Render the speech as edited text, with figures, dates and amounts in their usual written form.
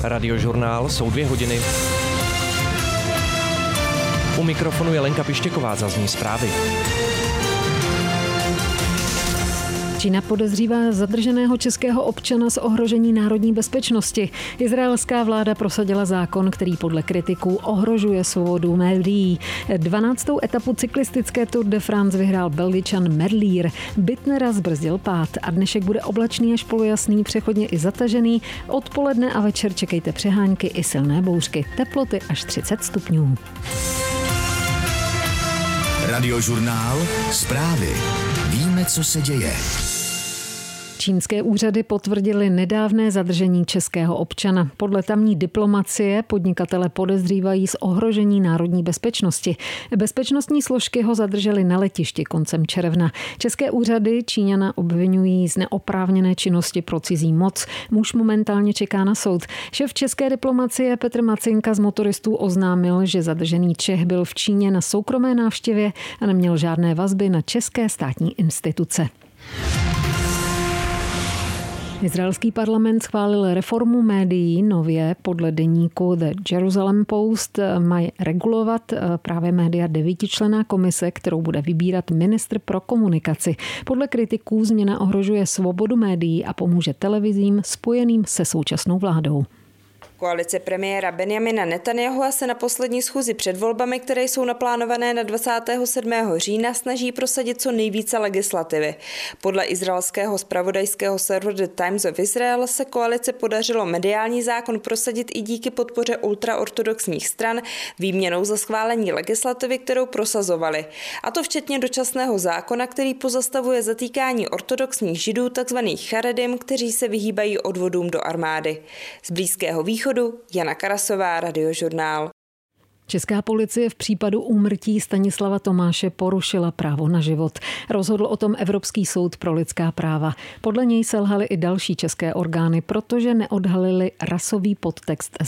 Radiožurnál jsou 2 hodiny. U mikrofonu je Lenka Pištěková, zazní zprávy. Čína podezřívá zadrženého českého občana z ohrožení národní bezpečnosti. Izraelská vláda prosadila zákon, který podle kritiků ohrožuje svobodu médií. 12. etapu cyklistické Tour de France vyhrál Belgičan Merlier. Bittnera zbrzdil pád a dnešek bude oblačný až polojasný, přechodně i zatažený. Odpoledne a večer čekejte přehánky i silné bouřky. Teploty až 30 stupňů. Radiožurnál, zprávy. Víme, co se děje. Čínské úřady potvrdily nedávné zadržení českého občana. Podle tamní diplomacie podnikatele podezřívají z ohrožení národní bezpečnosti. Bezpečnostní složky ho zadržely na letišti koncem června. České úřady Číňana obvinují z neoprávněné činnosti pro cizí moc. Muž momentálně čeká na soud. Šéf české diplomacie Petr Macinka z motoristů oznámil, že zadržený Čech byl v Číně na soukromé návštěvě a neměl žádné vazby na české státní instituce. Izraelský parlament schválil reformu médií. Nově podle deníku The Jerusalem Post mají regulovat právě média 9členná komise, kterou bude vybírat ministr pro komunikaci. Podle kritiků změna ohrožuje svobodu médií a pomůže televizím spojeným se současnou vládou. Koalice premiéra Benjamina Netanyahua se na poslední schůzi před volbami, které jsou naplánované na 27. října, snaží prosadit co nejvíce legislativy. Podle izraelského zpravodajského serveru The Times of Israel se koalici podařilo mediální zákon prosadit i díky podpoře ultraortodoxních stran výměnou za schválení legislativy, kterou prosazovali. A to včetně dočasného zákona, který pozastavuje zatýkání ortodoxních židů, takzvaných charedim, kteří se vyhýbají odvodům do armády. Z Blízkého východu Jana Karasová, Radiožurnál. Česká policie v případu úmrtí Stanislava Tomáše porušila právo na život. Rozhodl o tom Evropský soud pro lidská práva. Podle něj selhaly i další české orgány, protože neodhalily rasový podtext